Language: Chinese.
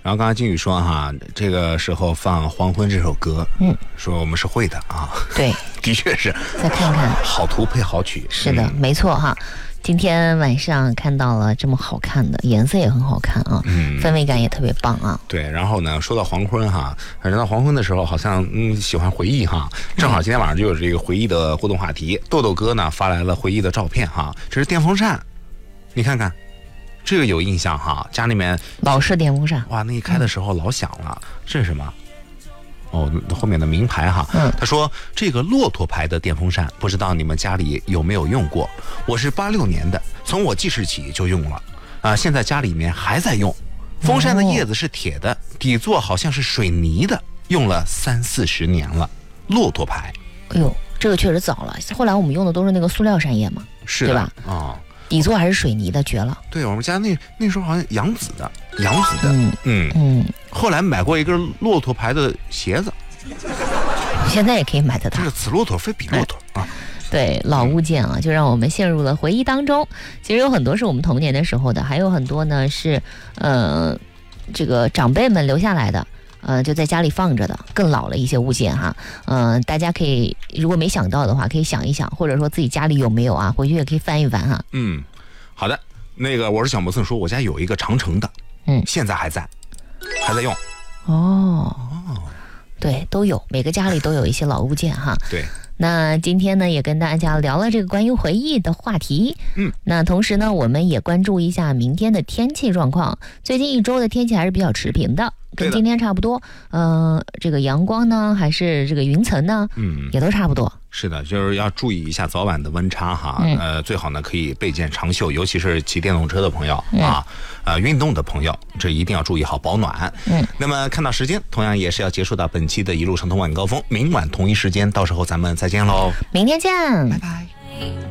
然后刚才金宇说哈，这个时候放《黄昏》这首歌，说我们是会的啊。 对， 的确是。 再看看， 好图配好曲。 是的，没错哈。今天晚上看到了这么好看的，颜色也很好看啊，氛围感也特别棒啊。 对，然后呢，说到黄昏哈，人到黄昏的时候，好像喜欢回忆哈。正好今天晚上就有这个回忆的互动话题，豆豆哥呢发来了回忆的照片哈，这是电风扇，你看看，这个有印象哈，家里面老式电风扇， 哇，那一开的时候老响了，这是什么？哦，后面的名牌哈，他说这个骆驼牌的电风扇，不知道你们家里有没有用过？我是86年的，从我记事起就用了，现在家里面还在用。风扇的叶子是铁的，底座好像是水泥的，用了30-40年了，骆驼牌。 哎呦，这个确实早了。后来我们用的都是那个塑料扇叶嘛， 是的， 对吧？ 啊。 底座还是水泥的，绝了。 对，我们家那时候好像扬子的，后来买过一根骆驼牌的鞋子， 现在也可以买得到。 这是此骆驼非彼骆驼啊。 对，老物件啊，就让我们陷入了回忆当中。其实有很多是我们童年的时候的，还有很多呢是这个长辈们留下来的。就在家里放着的更老了一些物件哈，大家可以如果没想到的话，可以想一想，或者说自己家里有没有啊，回去也可以翻一翻哈。 好的，那个我是小摩蹭说，我家有一个长城的，现在还在用。 对，都有，每个家里都有一些老物件哈。 对。 那今天呢，也跟大家聊了这个关于回忆的话题。那同时呢，我们也关注一下明天的天气状况。最近一周的天气还是比较持平的，跟今天差不多。这个阳光呢，还是这个云层呢，也都差不多。 是的，就是要注意一下早晚的温差哈。最好呢可以备件长袖，尤其是骑电动车的朋友运动的朋友，这一定要注意好保暖。那么看到时间，同样也是要结束到本期的一路畅通晚高峰，明晚同一时间，到时候咱们再见喽， 明天见， 拜拜。